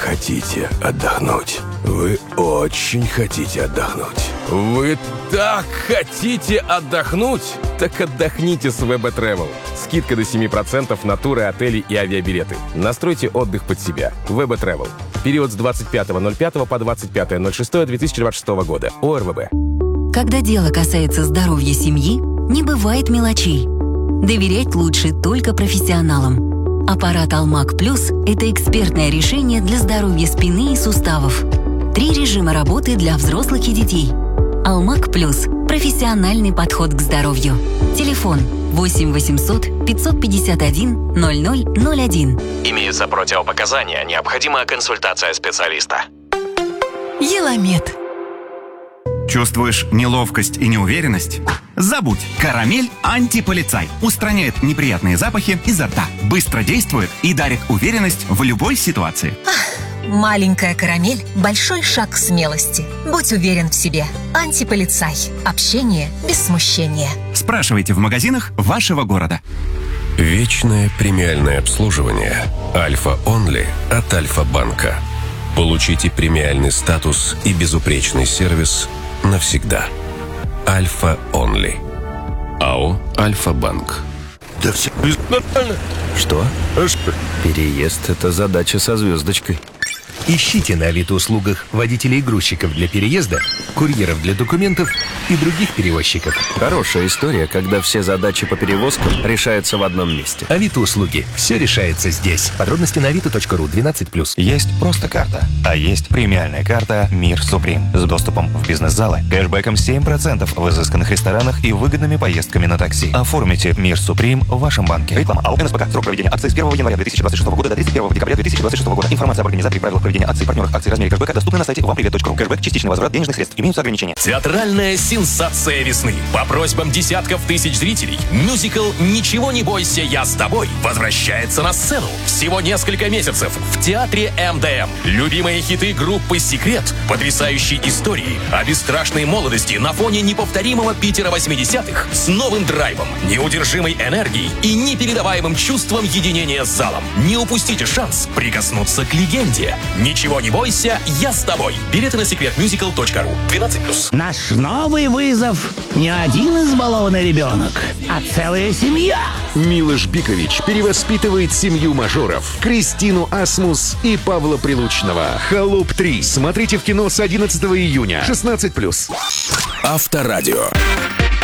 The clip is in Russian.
хотите отдохнуть. Вы очень хотите отдохнуть. Вы так хотите отдохнуть? Так отдохните с ВБ Travel. Скидка до 7% на туры, отели и авиабилеты. Настройте отдых под себя. ВБ Travel. Период с 25.05 по 25.06.2026 года. ОРВБ. Когда дело касается здоровья семьи, не бывает мелочей. Доверять лучше только профессионалам. Аппарат Алмаг Плюс – это экспертное решение для здоровья спины и суставов. 3 режима работы для взрослых и детей. Алмаг Плюс – профессиональный подход к здоровью. Телефон 8 800 551 0001. Имеются противопоказания, необходима консультация специалиста. Еламед. Чувствуешь неловкость и неуверенность? Забудь! Карамель антиполицай. Устраняет неприятные запахи изо рта. Быстро действует и дарит уверенность в любой ситуации. Маленькая карамель – большой шаг к смелости. Будь уверен в себе. Антиполицай. Общение без смущения. Спрашивайте в магазинах вашего города. Вечное премиальное обслуживание Альфа Онли от Альфа-банка. Получите премиальный статус и безупречный сервис навсегда. Альфа Онли. АО Альфа-банк. Да все нормально. Что? Переезд – это задача со звездочкой. Ищите на Авито-услугах водителей-грузчиков для переезда, курьеров для документов и других перевозчиков. Хорошая история, когда все задачи по перевозкам решаются в одном месте. Авито-услуги. Все решается здесь. Подробности на avito.ru 12+. Есть просто карта, а есть премиальная карта «Мир Суприм» с доступом в бизнес-залы, кэшбэком 7% в изысканных ресторанах и выгодными поездками на такси. Оформите «Мир Суприм» в вашем банке. Реклама АО НСПК. Срок проведения акции с 1 января 2026 года до 31 декабря 2026 года. Информация об организаторе, правилах проведения акций, партнерах акций, размере кэшбэка доступны на сайте вампривет.ру. Кэшбэк, частичный возврат денежных средств. Имеются ограничения. Театральная сенсация весны. По просьбам десятков тысяч зрителей, мюзикл «Ничего не бойся, я с тобой» возвращается на сцену. Всего несколько месяцев в театре МДМ. Любимые хиты группы «Секрет», потрясающие истории о бесстрашной молодости на фоне неповторимого Питера 80-х с новым драйвом, неудержимой энергией и непередаваемым чувством единения с залом. Не упустите шанс прикоснуться к легенде. «Ничего не бойся, я с тобой». Билеты на secretmusical.ru. 12+. Наш новый вызов не один избалованный ребенок, а целая семья. Милош Бикович перевоспитывает семью мажоров: Кристину Асмус и Павла Прилучного. «Холоп 3». Смотрите в кино с 11 июня. 16+. Авторадио.